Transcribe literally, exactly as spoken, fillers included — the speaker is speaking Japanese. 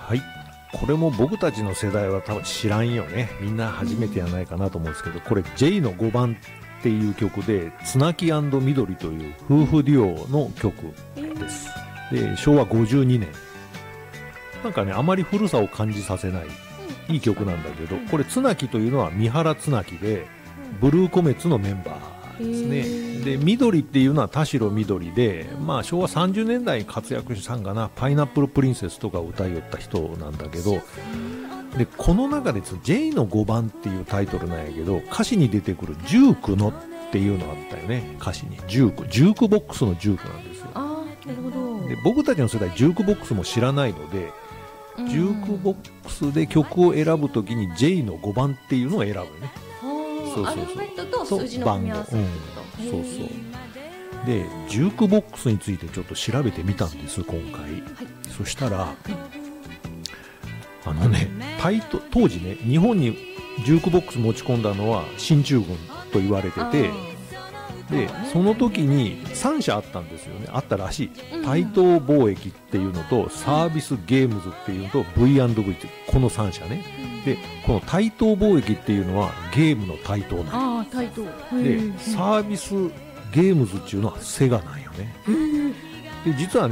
はい、これも僕たちの世代は多分知らんよね。みんな初めてやないかなと思うんですけど、これ ジェイ のごばんっていう曲で、綱木緑という夫婦デュオの曲です。で、しょうわごじゅうにねん。なんかね、あまり古さを感じさせないいい曲なんだけど、これ綱木というのは三原綱木で、ブルーコメッツのメンバーですね。で、緑っていうのは田代緑で、まあ昭和さんじゅうねんだいに活躍したんかな、パイナップルプリンセスとか歌いよった人なんだけど、でこの中で ジェイ のごばんっていうタイトルなんやけど、歌詞に出てくるジュークのっていうのがあったよね。歌詞にジューク、ジュークボックスのジュークなんですよ。 あー、なるほど。 で僕たちの世代ジュークボックスも知らないので、ジュークボックスで曲を選ぶときに ジェイ のごばんっていうのを選ぶよね。 そうそうそう、アルファベットと数字の組み合わせってこと、 うん、そうそうで、ジュークボックスについてちょっと調べてみたんです今回、はい、そしたら、あのね、タイト当時ね、日本にジュークボックス持ち込んだのは進駐軍と言われてて、でその時にさんしゃあったんですよね。あったらしい。対等貿易っていうのとサービスゲームズっていうのと ブイアンドブイ っていうこのさんしゃね。でこの対等貿易っていうのはゲームの対等なんよ。 ああ、対等でサービスゲームズっていうのはセガなんよね。で実はね、